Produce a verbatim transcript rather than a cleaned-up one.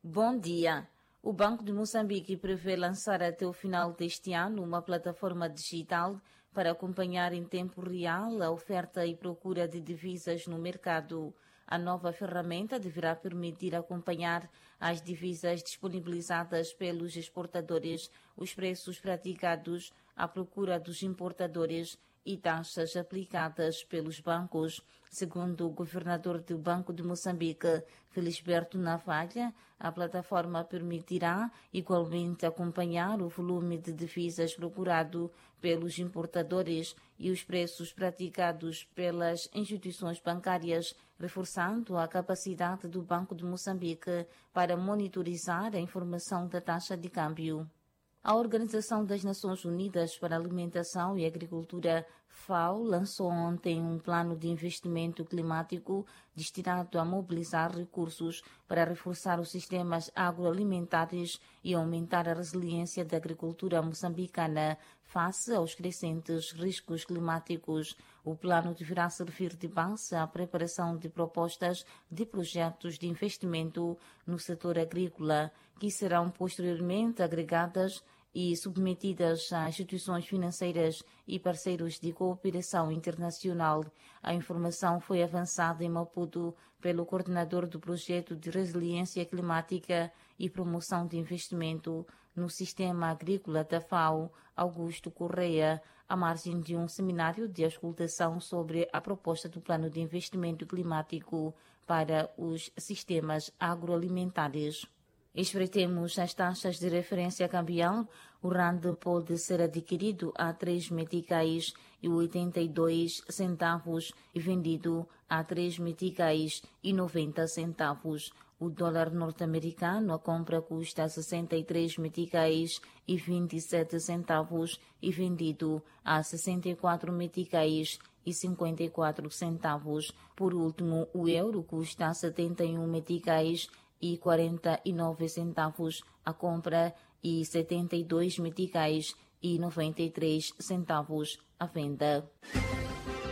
Bom dia. O Banco de Moçambique prevê lançar até o final deste ano uma plataforma digital para acompanhar em tempo real a oferta e procura de divisas no mercado. A nova ferramenta deverá permitir acompanhar as divisas disponibilizadas pelos exportadores, os preços praticados, a procura dos importadores e taxas aplicadas pelos bancos. Segundo o governador do Banco de Moçambique, Felisberto Navalha, a plataforma permitirá igualmente acompanhar o volume de divisas procurado pelos importadores e os preços praticados pelas instituições bancárias, reforçando a capacidade do Banco de Moçambique para monitorizar a informação da taxa de câmbio. A Organização das Nações Unidas para a Alimentação e Agricultura, FAO, lançou ontem um plano de investimento climático destinado a mobilizar recursos para reforçar os sistemas agroalimentares e aumentar a resiliência da agricultura moçambicana face aos crescentes riscos climáticos. O plano deverá servir de base à preparação de propostas de projetos de investimento no setor agrícola, que serão posteriormente agregadas e submetidas a instituições financeiras e parceiros de cooperação internacional. A informação foi avançada em Maputo pelo coordenador do projeto de resiliência climática e promoção de investimento no sistema agrícola da FAO, Augusto Correia, à margem de um seminário de auscultação sobre a proposta do plano de investimento climático para os sistemas agroalimentares. Espreitemos as taxas de referência cambial. O rand pode ser adquirido a três meticais e oitenta e dois centavos e vendido a três meticais e noventa centavos. O dólar norte-americano, a compra custa sessenta e três meticais e vinte e sete centavos e vendido a sessenta e quatro meticais e cinquenta e quatro centavos. Por último, o euro custa setenta e um meticais e quarenta e nove centavos a compra e setenta e dois meticais e noventa e três centavos a venda.